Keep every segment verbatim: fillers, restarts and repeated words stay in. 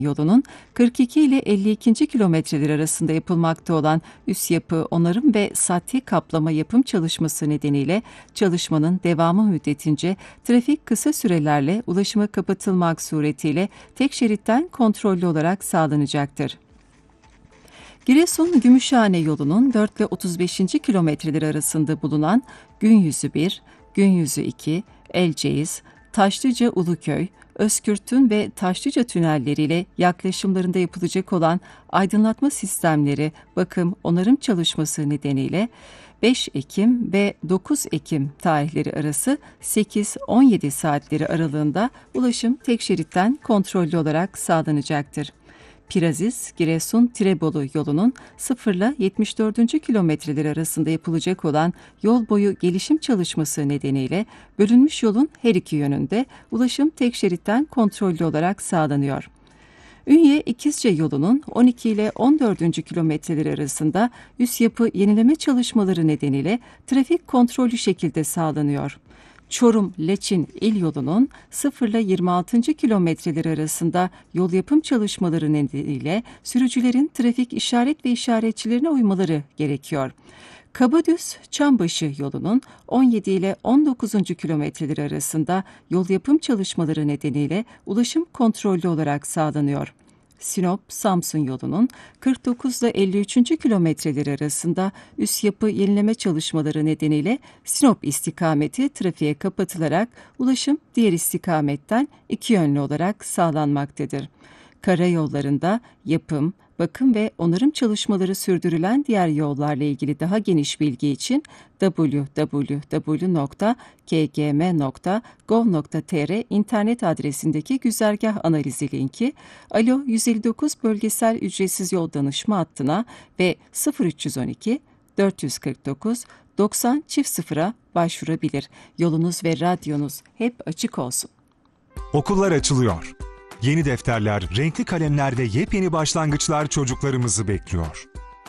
yolunun kırk iki ile elli ikinci kilometreler arasında yapılmakta olan üst yapı onarım ve sati kaplama yapım çalışması nedeniyle çalışmanın devamı müddetince trafik kısa sürelerle ulaşıma kapatılmak suretiyle tek şeritten kontrollü olarak sağlanacaktır. Giresun-Gümüşhane yolunun dört ve otuz beşinci kilometreleri arasında bulunan Günyüzü bir, Günyüzü iki, Elceyiz, Taşlıca-Uluköy, Özkürtün ve Taşlıca tünelleriyle yaklaşımlarında yapılacak olan aydınlatma sistemleri, bakım, onarım çalışması nedeniyle beş Ekim ve dokuz Ekim tarihleri arası sekiz on yedi saatleri aralığında ulaşım tek şeritten kontrollü olarak sağlanacaktır. Piraziz, Giresun, Tirebolu yolunun sıfır ile yetmiş dördüncü kilometreleri arasında yapılacak olan yol boyu gelişim çalışması nedeniyle bölünmüş yolun her iki yönünde ulaşım tek şeritten kontrollü olarak sağlanıyor. Ünye İkizce yolunun on iki ile on dördüncü kilometreleri arasında üst yapı yenileme çalışmaları nedeniyle trafik kontrollü şekilde sağlanıyor. Çorum-Leçin il yolunun sıfır ile yirmi altıncı kilometreleri arasında yol yapım çalışmaları nedeniyle sürücülerin trafik işaret ve işaretçilerine uymaları gerekiyor. Kabadüs-Çambaşı yolunun on yedi ile on dokuzuncu kilometreleri arasında yol yapım çalışmaları nedeniyle ulaşım kontrollü olarak sağlanıyor. Sinop-Samsun yolunun kırk dokuz ile elli üçüncü kilometreleri arasında üst yapı yenileme çalışmaları nedeniyle Sinop istikameti trafiğe kapatılarak ulaşım diğer istikametten iki yönlü olarak sağlanmaktadır. Karayollarında yapım, bakım ve onarım çalışmaları sürdürülen diğer yollarla ilgili daha geniş bilgi için double-u double-u double-u nokta k g m nokta gov nokta t r internet adresindeki güzergah analizi linki, Alo yüz elli dokuz bölgesel ücretsiz yol danışma hattına ve sıfır üç yüz on iki dört yüz kırk dokuz doksan çift sıfıra başvurabilir. Yolunuz ve radyonuz hep açık olsun. Okullar açılıyor. Yeni defterler, renkli kalemler ve yepyeni başlangıçlar çocuklarımızı bekliyor.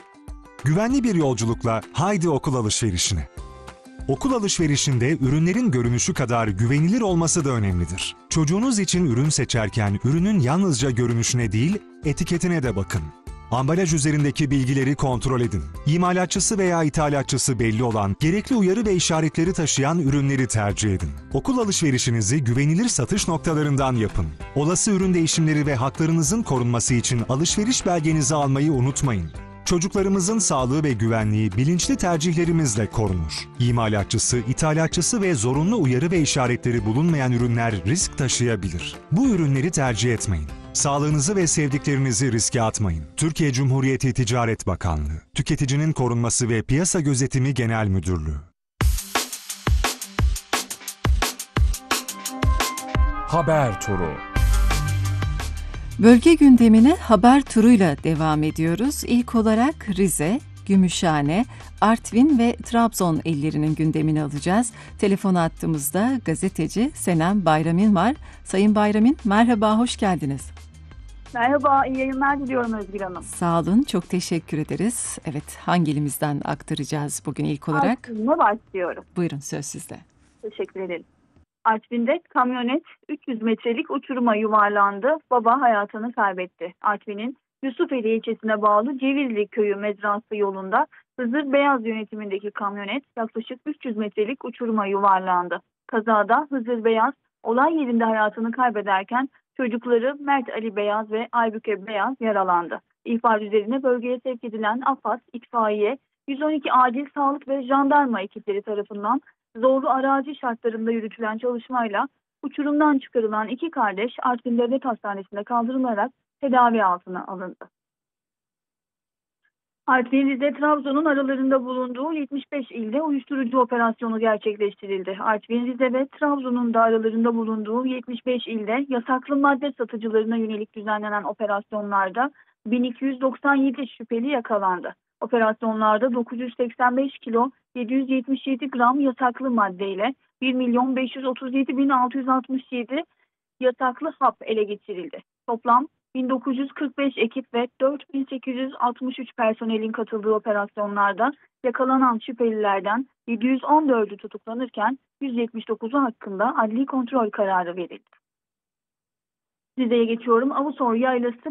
Güvenli bir yolculukla haydi okul alışverişine. Okul alışverişinde ürünlerin görünüşü kadar güvenilir olması da önemlidir. Çocuğunuz için ürün seçerken ürünün yalnızca görünüşüne değil, etiketine de bakın. Ambalaj üzerindeki bilgileri kontrol edin. İmalatçısı veya ithalatçısı belli olan, gerekli uyarı ve işaretleri taşıyan ürünleri tercih edin. Okul alışverişinizi güvenilir satış noktalarından yapın. Olası ürün değişimleri ve haklarınızın korunması için alışveriş belgenizi almayı unutmayın. Çocuklarımızın sağlığı ve güvenliği bilinçli tercihlerimizle korunur. İmalatçısı, ithalatçısı ve zorunlu uyarı ve işaretleri bulunmayan ürünler risk taşıyabilir. Bu ürünleri tercih etmeyin. Sağlığınızı ve sevdiklerinizi riske atmayın. Türkiye Cumhuriyeti Ticaret Bakanlığı, Tüketicinin Korunması ve Piyasa Gözetimi Genel Müdürlüğü. Haber turu. Bölge gündemine haber turuyla devam ediyoruz. İlk olarak Rize, Gümüşhane, Artvin ve Trabzon illerinin gündemini alacağız. Telefon hattımızda gazeteci Senem Bayramin var. Sayın Bayramin, merhaba, hoş geldiniz. Merhaba, iyi yayınlar diliyorum Özgür Hanım. Sağ olun, çok teşekkür ederiz. Evet, hangi ilimizden aktaracağız bugün ilk olarak? Artvin'e başlıyorum. Buyurun, söz sizde. Teşekkür ederim. Artvin'de kamyonet üç yüz metrelik uçuruma yuvarlandı. Baba hayatını kaybetti. Artvin'in Yusufeli ilçesine bağlı Cevizli köyü mezrası yolunda Hızır Beyaz yönetimindeki kamyonet yaklaşık üç yüz metrelik uçuruma yuvarlandı. Kazada Hızır Beyaz olay yerinde hayatını kaybederken çocukları Mert Ali Beyaz ve Aybüke Beyaz yaralandı. İhbar üzerine bölgeye sevk edilen AFAD, itfaiye, yüz on iki acil sağlık ve jandarma ekipleri tarafından zorlu arazi şartlarında yürütülen çalışmayla uçurumdan çıkarılan iki kardeş Artvin Devlet Hastanesi'nde kaldırılarak tedavi altına alındı. Artvin, Rize, Trabzon'un aralarında bulunduğu yetmiş beş ilde uyuşturucu operasyonu gerçekleştirildi. Artvin, Rize ve Trabzon'un da aralarında bulunduğu yetmiş beş ilde yasaklı madde satıcılarına yönelik düzenlenen operasyonlarda bin iki yüz doksan yedi şüpheli yakalandı. Operasyonlarda dokuz yüz seksen beş kilo yedi yüz yetmiş yedi gram yasaklı maddeyle bir milyon beş yüz otuz yedi bin altı yüz altmış yedi yasaklı hap ele geçirildi. Toplam bin dokuz yüz kırk beş ekip ve dört bin sekiz yüz altmış üç personelin katıldığı operasyonlarda yakalanan şüphelilerden yedi yüz on dördü tutuklanırken yüz yetmiş dokuzu hakkında adli kontrol kararı verildi. Rize'ye geçiyorum. Avusor Yaylası